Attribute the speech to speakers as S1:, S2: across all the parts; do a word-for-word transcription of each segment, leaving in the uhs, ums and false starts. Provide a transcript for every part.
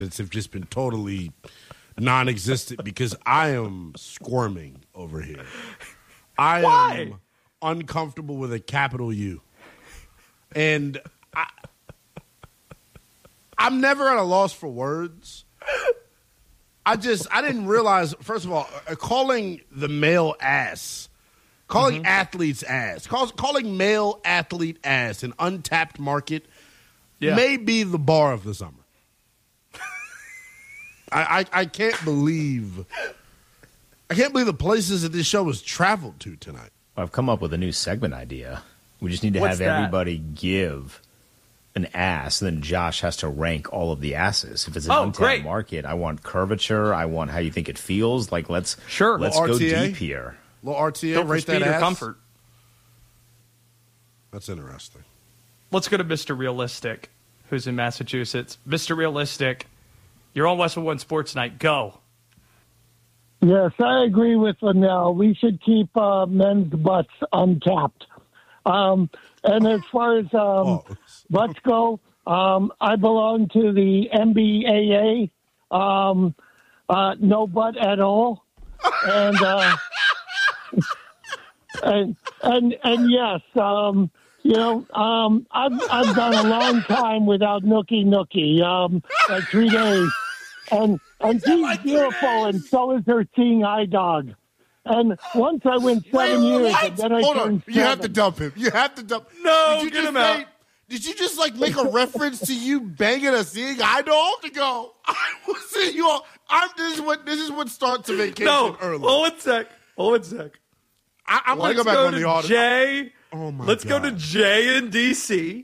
S1: have just been totally non-existent because I am squirming over here. I
S2: Why?
S1: am uncomfortable with a capital U. And I, I'm never at a loss for words. I just, I didn't realize, first of all, uh, calling the male ass, calling mm-hmm. athletes ass, call, calling male athlete ass an untapped market yeah. may be the bar of the summer. I, I, I can't believe, I can't believe the places that this show has traveled to tonight.
S3: I've come up with a new segment idea. We just need to
S2: What's
S3: have
S2: that?
S3: everybody give an ass, and then Josh has to rank all of the asses. If it's an
S2: oh,
S3: untapped
S2: great.
S3: market, I want curvature. I want how you think it feels. Like let's
S2: sure.
S3: let's
S1: Little
S3: go
S1: R T A?
S3: deep here.
S1: Little R T A,
S2: Go for
S1: rate
S2: speed
S1: that
S2: or
S1: ass.
S2: comfort.
S1: That's interesting.
S2: Let's go to Mister Realistic, who's in Massachusetts. Mister Realistic, you're on Westwood One Sports Night. Go.
S4: Yes, I agree with Linnell. We should keep uh, men's butts untapped. Um, and as far as um,
S1: oh.
S4: butts go, um, I belong to the N B A A, um, uh, no butt at all. And, uh, and, and, and yes, um, you know, um, I've, I've gone a long time without Nookie Nookie, um, like three days. And, and she's
S1: like
S4: beautiful, and so is her seeing eye dog. And once I went seven
S1: Wait,
S4: years,
S1: what?
S4: and then I
S1: Hold
S4: turned
S1: on.
S4: seven.
S1: You have to dump him. You have to dump.
S2: No,
S1: did you
S2: get
S1: just
S2: him
S1: make,
S2: out.
S1: Did you just like make a reference to you banging a seeing eye dog to go? I was seeing you all. I'm. This is what. This is what starts a vacation
S2: No,
S1: early.
S2: hold one sec. Hold one sec.
S1: I, I'm going to
S2: Let's
S1: go back
S2: go
S1: on
S2: to
S1: the audio.
S2: Jay.
S1: Oh my
S2: Let's
S1: God.
S2: go to Jay in D C.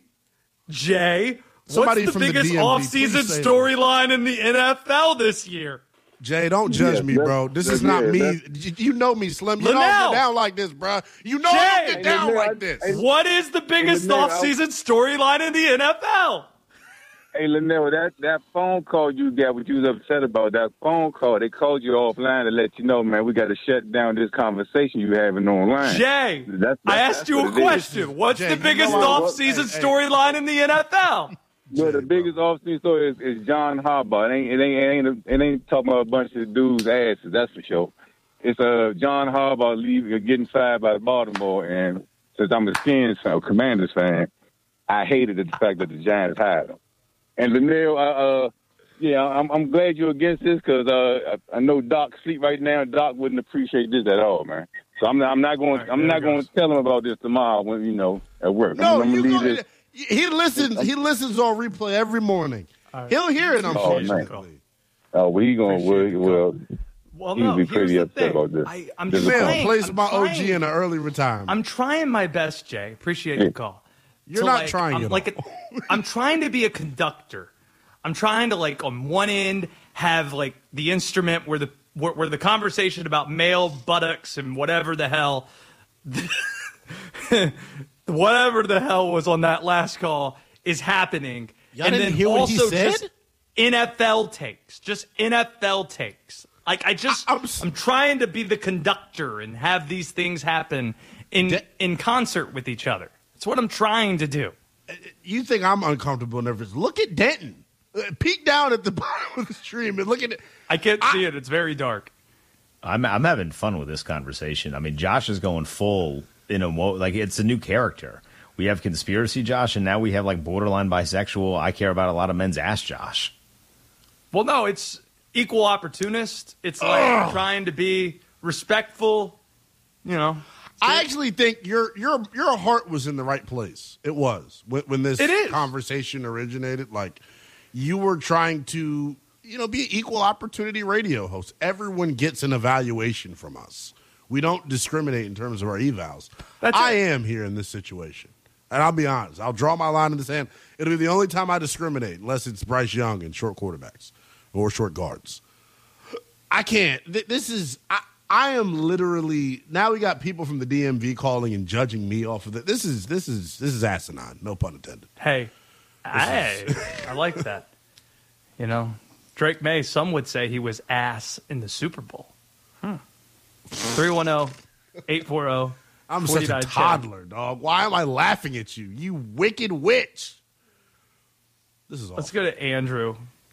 S2: Jay,
S1: Somebody
S2: what's the
S1: from the
S2: biggest
S1: D M V,
S2: off-season
S1: please say
S2: storyline in the N F L this year?
S1: Jay, don't judge
S5: Yeah,
S1: me,
S5: that's-
S1: bro. This
S5: that's-
S1: is not
S5: yeah,
S1: me.
S5: that's-
S1: You you know me, Slim. You know I
S2: Linnell.
S1: don't get down like this, bro. You know I don't
S2: Jay.
S1: get down
S5: Hey, Linnell,
S1: like this.
S5: I-
S2: What is the biggest
S5: Linnell, I-
S2: off-season storyline in the N F L?
S5: Hey, Linnell, that, that phone call you got, what you was upset about, that phone call, they called you offline to let you know, man, we got to shut down this conversation you having online.
S2: Jay,
S5: That's-
S2: I
S5: that's
S2: asked you
S5: what
S2: a
S5: it is.
S2: question. What's
S1: Jay,
S2: the
S1: you
S2: biggest
S1: know I-
S2: off-season
S1: hey, hey.
S2: storyline in the N F L?
S5: Well, the biggest off-season story is, is John Harbaugh. It ain't, it ain't, it ain't, it ain't talking about a bunch of dudes' asses, that's for sure. It's uh, John Harbaugh leaving, getting fired by Baltimore, and since I'm a Skins fan, Commanders fan, I hated the fact that the Giants hired him. And Linnell, uh, uh, yeah, I'm, I'm glad you're against this because uh, I, I know Doc sleep right now. Doc wouldn't appreciate this at all, man. So I'm not, I'm not going,
S2: right,
S5: I'm
S2: there
S5: not
S2: it
S5: going
S2: goes.
S5: to tell him about this tomorrow when you know at work.
S1: No,
S5: I'm, I'm
S1: you
S5: gonna
S1: go.
S5: leave this.
S1: He listens. He listens on replay every morning.
S2: right.
S1: He'll hear it.
S5: Oh,
S1: Unfortunately,
S5: Oh, well, he going
S2: Appreciate
S5: to well,
S2: Well,
S5: He'd
S2: no,
S5: be
S2: here's
S5: pretty
S2: the
S5: upset
S2: thing.
S5: about this.
S2: I, I'm
S5: This is
S1: man,
S2: trying.
S1: plays
S2: I'm
S1: my O G
S2: trying.
S1: in an early retirement.
S2: I'm trying my best, Jay. Appreciate your call.
S1: You're
S2: To,
S1: not
S2: like,
S1: trying
S2: I'm
S1: at
S2: like
S1: all.
S2: a, I'm trying to be a conductor. I'm trying to like on one end have like the instrument where the where, where the conversation about male buttocks and whatever the hell, whatever the hell was on that last call is happening,
S1: Y'all
S2: and
S1: didn't
S2: then
S1: hear what
S2: also
S1: he said?
S2: just N F L takes, just N F L takes. Like I just,
S1: I-
S2: I,
S1: I'm s-
S2: am trying to be the conductor and have these things happen in
S1: De-
S2: in concert with each other. That's what I'm trying to do.
S1: You think I'm uncomfortable and nervous? Look at Denton. Uh, Peek down at the bottom of the stream and look at it.
S2: I can't see it. It's very dark.
S3: I'm I'm having fun with this conversation. I mean, Josh is going full in a wo- like it's a new character. We have conspiracy Josh, and now we have like borderline bisexual. I care about a lot of men's ass Josh.
S2: Well, no, it's equal opportunist. It's like trying to be respectful. You know,
S1: I actually think your your your heart was in the right place. It was when, when this
S2: It is.
S1: conversation originated. Like you were trying to, you know, be an equal opportunity radio host. Everyone gets an evaluation from us. We don't discriminate in terms of our evals.
S2: That's
S1: I
S2: it.
S1: am here in this situation, and I'll be honest. I'll draw my line in the sand. It'll be the only time I discriminate, unless it's Bryce Young and short quarterbacks or short guards. I can't. Th- This is. I, I am literally now. We got people from the D M V calling and judging me off of it. This is this is this is asinine. No pun intended.
S2: hey, hey, I like that. You know, Drake May. Some would say he was ass in the Super Bowl. three one zero, eight four zero.
S1: I'm such a toddler, dog. Why am I laughing at you? You wicked witch. This is awful.
S2: Let's go to Andrew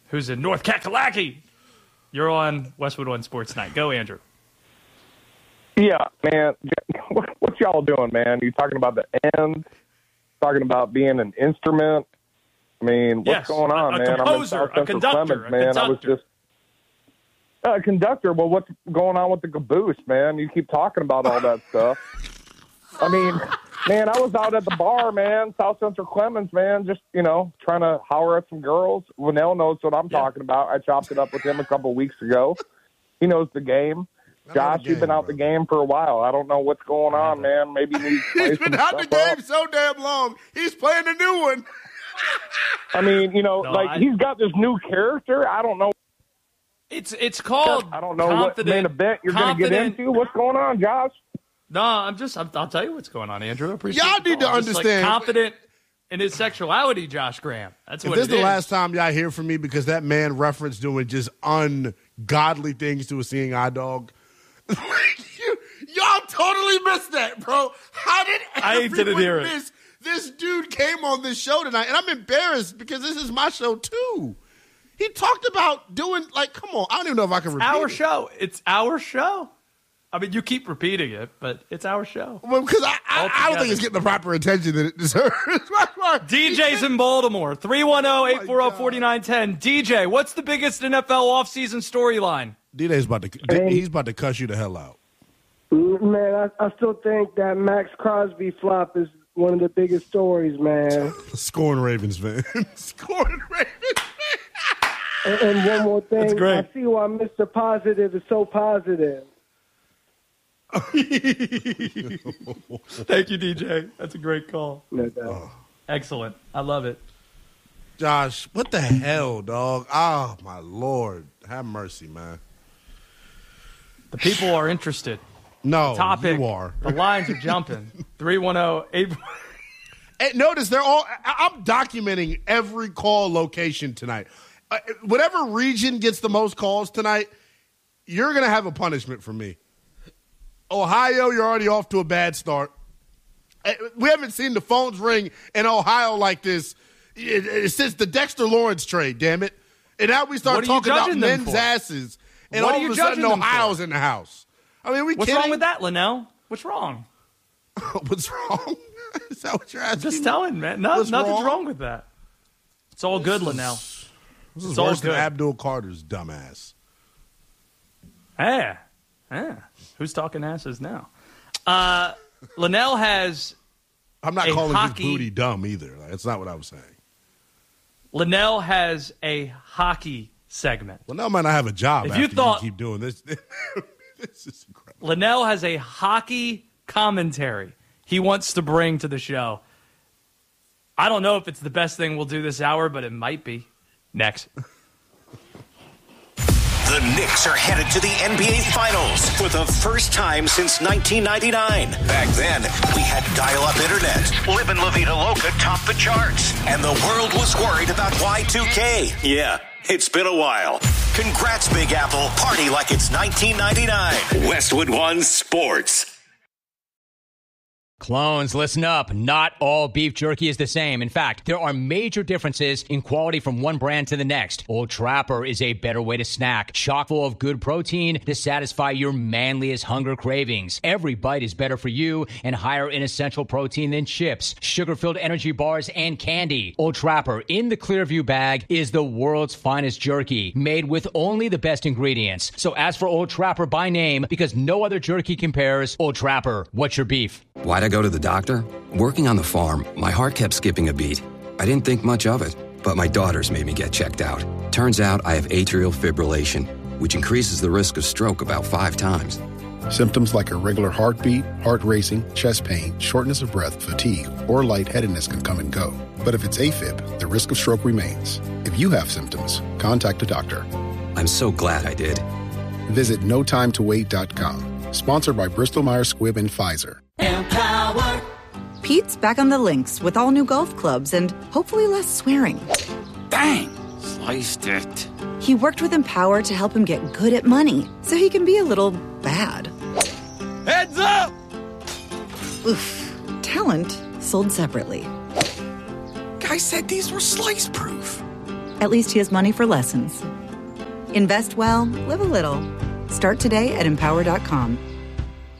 S2: who's in North Kakalaki. You're on Westwood One Sports Night. Go, Andrew.
S6: Yeah, man. What, what y'all doing, man? You talking about the end? Talking about being an instrument? I mean, what's
S2: Yes,
S6: going on,
S2: a, a
S6: man?
S2: composer,
S6: I'm in South
S2: a
S6: Central
S2: conductor,
S6: Clemens,
S2: a
S6: man. I was
S2: conductor.
S6: just uh, a conductor. Well, what's going on with the caboose, man? You keep talking about all that stuff. I mean, man, I was out at the bar, man, South Central Clemens, man, just, you know, trying to holler at some girls. Linnell knows what I'm
S2: Yeah.
S6: talking about. I chopped it up with him a couple of weeks ago. He knows the game.
S1: I know
S6: Josh,
S1: the
S6: you've been
S1: game,
S6: out
S1: bro.
S6: the game for a while. I don't know what's going on, man. Maybe you need to play
S1: He's
S6: some
S1: been out the
S6: stuff up.
S1: game so damn long. He's playing a new one.
S6: I mean, you know,
S2: No,
S6: like
S2: I-
S6: he's got this new character. I don't know.
S2: It's it's called.
S6: I don't know what
S2: confident,
S6: main event you're going to get
S2: confident-
S6: into. What's going on, Josh?
S2: No, I'm just. I'm, I'll tell you what's going on, Andrew. I appreciate
S1: Y'all
S2: the
S1: need to
S2: call. Just, like,
S1: understand-
S2: confident in his sexuality, Josh Graham. That's
S1: If
S2: what
S1: this
S2: it
S1: is the
S2: is.
S1: last time y'all hear from me because that man referenced doing just ungodly things to a seeing eye dog, like you, y'all totally missed that, bro. How did
S2: I
S1: everyone
S2: didn't hear it.
S1: miss? This dude came on this show tonight, and I'm embarrassed because this is my show too. He talked about doing like, come on, I don't even know if I can repeat
S2: Our
S1: it.
S2: show. It's our show. I mean, you keep repeating it, but it's our show.
S1: Well, because I, I, I don't
S2: Altogether.
S1: think it's getting the proper attention that it deserves.
S2: D J's in Baltimore. three one zero, eight four zero, four nine one zero. D J, what's the biggest N F L offseason storyline?
S1: D-Day's about to,
S7: Hey.
S1: he's about to cuss you the hell out.
S7: Man, I, I still think that Max Crosby flop is one of the biggest stories, man.
S1: Scoring Ravens fan. Scoring Ravens
S7: And, and one more thing,
S2: That's great.
S7: I see why Mister Positive is so positive.
S2: Thank you, D J. That's a great call.
S7: No doubt.
S2: Excellent. I love it.
S1: Josh, what the hell, dog? Oh, my Lord. Have mercy, man.
S2: The people are interested.
S1: No,
S2: Topic.
S1: you are.
S2: The lines are jumping. three one zero, eight four zero.
S1: Hey, notice they're all. I- I'm documenting every call location tonight. Uh, whatever region gets the most calls tonight, you're going to have a punishment from me. Ohio, you're already off to a bad start. Uh, We haven't seen the phones ring in Ohio like this it- it- since the Dexter Lawrence trade, damn it. And now we start
S2: What are you
S1: talking about
S2: judging them
S1: men's
S2: for?
S1: asses. And
S2: What
S1: all
S2: are you
S1: of a sudden,
S2: judging them for?
S1: Ohio's in the house. I mean, are we
S2: What's
S1: kidding?
S2: wrong with that, Linnell? What's wrong?
S1: What's wrong? Is that what you're asking?
S2: Just
S1: me?
S2: telling, man. No,
S1: What's
S2: nothing's
S1: wrong?
S2: wrong with that. It's all good, Linnell.
S1: This is
S2: It's all
S1: worse than
S2: good.
S1: Abdul Carter's dumbass.
S2: Yeah. Yeah. Who's talking asses now? Uh, Linnell has
S1: I'm not
S2: A
S1: calling
S2: hockey-
S1: his booty dumb either. Like, that's not what I was saying.
S2: Linnell has a hockey segment.
S1: Well, now I might not have a job
S2: If
S1: after
S2: you thought-
S1: you keep doing this. This is incredible.
S2: Linnell has a hockey commentary he wants to bring to the show. I don't know if it's the best thing we'll do this hour, but it might be. Next.
S8: The Knicks are headed to the N B A Finals for the first time since nineteen ninety-nine. Back then, we had dial-up internet. Live in La Vida Loca topped the charts. And the world was worried about Y two K. Yeah, it's been a while. Congrats, Big Apple. Party like it's nineteen ninety-nine. Westwood One Sports.
S9: Clones, listen up. Not all beef jerky is the same. In fact, there are major differences in quality from one brand to the next. Old Trapper is a better way to snack, chock full of good protein to satisfy your manliest hunger cravings. Every bite is better for you and higher in essential protein than chips, sugar-filled energy bars, and candy. Old Trapper in the Clearview bag is the world's finest jerky, made with only the best ingredients. So ask for Old Trapper by name because no other jerky compares. Old Trapper, what's your beef?
S10: Why'd I go to the doctor? Working on the farm, my heart kept skipping a beat. I didn't think much of it, but my daughters made me get checked out. Turns out I have atrial fibrillation, which increases the risk of stroke about five times.
S11: Symptoms like irregular heartbeat, heart racing, chest pain, shortness of breath, fatigue, or lightheadedness can come and go. But if it's AFib, the risk of stroke remains. If you have symptoms, contact a doctor.
S10: I'm so glad I did.
S11: Visit no time to wait dot com. Sponsored by Bristol Myers Squibb and Pfizer.
S12: Empower. Pete's back on the links with all new golf clubs and hopefully less swearing.
S13: Bang! Sliced it.
S12: He worked with Empower to help him get good at money so he can be a little bad.
S13: Heads up!
S12: Oof. Talent sold separately.
S13: Guy said these were slice proof.
S12: At least he has money for lessons. Invest well, live a little. Start today at empower dot com.